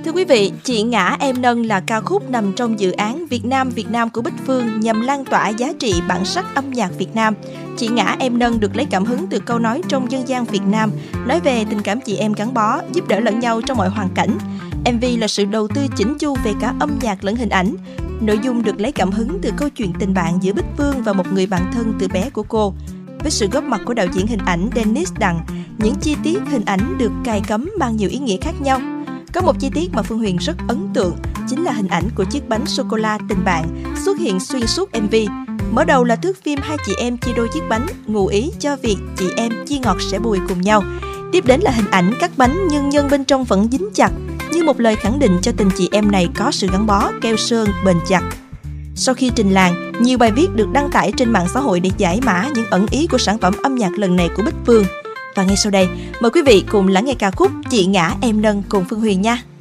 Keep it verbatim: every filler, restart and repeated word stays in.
Thưa quý vị, Chị Ngã Em Nâng là ca khúc nằm trong dự án Việt Nam Việt Nam của Bích Phương nhằm lan tỏa giá trị bản sắc âm nhạc Việt Nam. Chị Ngã Em Nâng được lấy cảm hứng từ câu nói trong dân gian Việt Nam, nói về tình cảm chị em gắn bó, giúp đỡ lẫn nhau trong mọi hoàn cảnh. em vê là sự đầu tư chỉnh chu về cả âm nhạc lẫn hình ảnh. Nội dung được lấy cảm hứng từ câu chuyện tình bạn giữa Bích Phương và một người bạn thân từ bé của cô. Với sự góp mặt của đạo diễn hình ảnh Dennis Đặng, những chi tiết hình ảnh được cài cắm mang nhiều ý nghĩa khác nhau. Có một chi tiết mà Phương Huyền rất ấn tượng, chính là hình ảnh của chiếc bánh sô-cô-la tình bạn xuất hiện xuyên suốt em vê. Mở đầu là thước phim hai chị em chia đôi chiếc bánh, ngụ ý cho việc chị em chia ngọt sẻ bùi cùng nhau. Tiếp đến là hình ảnh cắt bánh nhưng nhân bên trong vẫn dính chặt, như một lời khẳng định cho tình chị em này có sự gắn bó, keo sơn, bền chặt. Sau khi trình làng, nhiều bài viết được đăng tải trên mạng xã hội để giải mã những ẩn ý của sản phẩm âm nhạc lần này của Bích Phương. Và ngay sau đây, mời quý vị cùng lắng nghe ca khúc Chị Ngã Em Nâng cùng Phương Huyền nha.